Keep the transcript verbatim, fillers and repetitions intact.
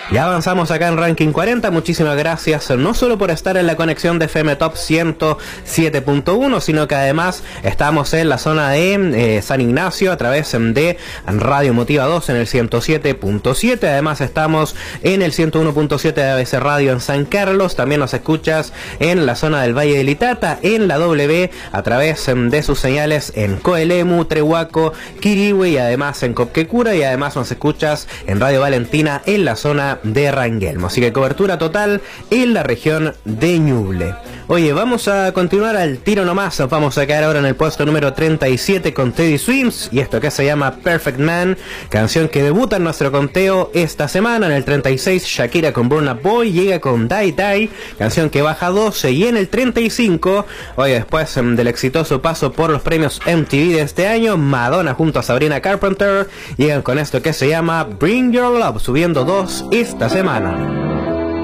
Ya avanzamos acá en Ranking cuarenta, muchísimas gracias no solo por estar en la conexión de F M Top ciento siete punto uno, sino que además estamos en la zona de eh, San Ignacio a través de Radio Motiva dos en el ciento siete punto siete, además estamos en el ciento uno punto siete de A B C Radio en San Carlos, también nos escuchas en la zona del Valle del Itata, en la W, a través de sus señales en Coelemu, Trehuaco, Quirihue y además en Copquecura, y además nos escuchas en Radio Valentina en la zona de Rangelmo, así que cobertura total en la región de Ñuble. Oye, vamos a continuar al tiro nomás, nos vamos a quedar ahora en el puesto número treinta y siete con Teddy Swims y esto que se llama Perfect Man, canción que debuta en nuestro conteo esta semana. En el treinta y seis Shakira con Burna Boy llega con Die Die, canción que baja doce, y en el treinta y cinco, oye, después um, del exitoso paso por los premios M T V de este año, Madonna junto a Sabrina Carpenter llegan con esto que se llama Bring Your Love, subiendo dos esta semana.